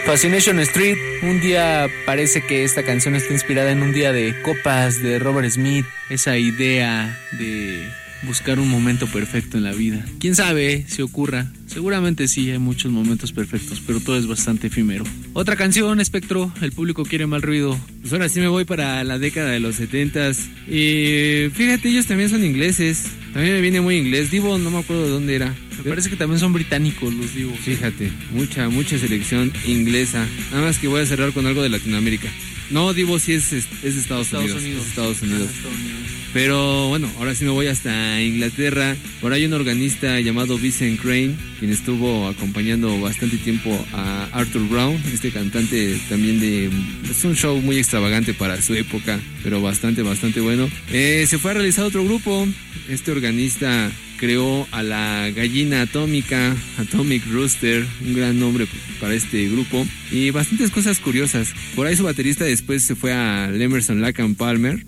Fascination Street. Un día parece que esta canción está inspirada en un día de copas de Robert Smith. Esa idea de buscar un momento perfecto en la vida. ¿Quién sabe si ocurra? Seguramente sí, hay muchos momentos perfectos, pero todo es bastante efímero. Otra canción, Espectro, El público quiere mal ruido. Pues ahora sí me voy para la década de los 70s. Y fíjate, ellos también son ingleses. También me viene muy inglés. Divo, no me acuerdo de dónde era. Me parece que también son británicos los Divo. Fíjate, mucha selección inglesa. Nada más que voy a cerrar con algo de Latinoamérica. No, Divo sí es de Estados Unidos. Es Estados Unidos. Pero bueno, ahora sí me voy hasta Inglaterra. Por ahí un organista llamado Vincent Crane, quien estuvo acompañando bastante tiempo a Arthur Brown, este cantante también es un show muy extravagante para su época, pero bastante bueno. Se fue a realizar otro grupo. Este organista creó a la gallina atómica, Atomic Rooster, un gran nombre para este grupo, y bastantes cosas curiosas. Por ahí su baterista después se fue a Emerson, Lake and Palmer.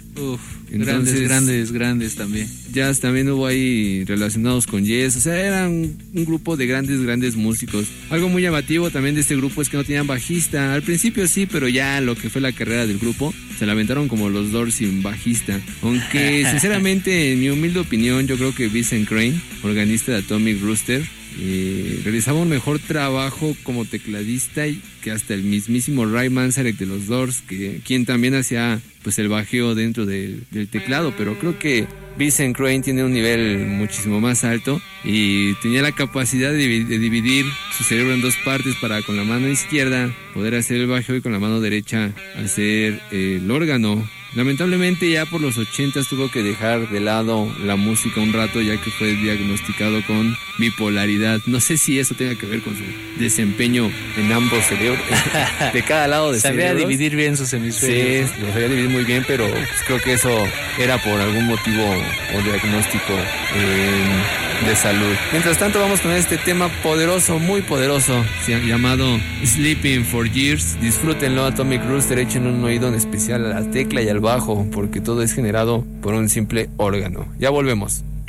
Grandes también. Jazz también hubo ahí relacionados con Yes, o sea, eran un grupo de grandes músicos. Algo muy llamativo también de este grupo es que no tenían bajista. Al principio sí, pero ya lo que fue la carrera del grupo se la aventaron como los Doors sin bajista. Aunque sinceramente, en mi humilde opinión, yo creo que Vincent Crane, organista de Atomic Rooster, realizaba un mejor trabajo como tecladista que hasta el mismísimo Ray Manzarek de los Doors, quien también hacía pues el bajeo dentro del teclado. Pero creo que Vincent Crane tiene un nivel muchísimo más alto y tenía la capacidad de dividir su cerebro en dos partes para con la mano izquierda poder hacer el bajeo y con la mano derecha hacer el órgano. Lamentablemente ya por los 80s tuvo que dejar de lado la música un rato, ya que fue diagnosticado con bipolaridad. No sé si eso tenga que ver con su desempeño en ambos cerebros, de cada lado de cerebros. Sabía dividir bien sus hemisferios. Sí, lo sabía dividir muy bien, pero pues creo que eso era por algún motivo o diagnóstico de salud. Mientras tanto vamos con este tema poderoso, muy poderoso, llamado Sleeping for Years. Disfrútenlo, Atomic Rooster, echen un oído en especial a la tecla y al bajo, porque todo es generado por un simple órgano. Ya volvemos.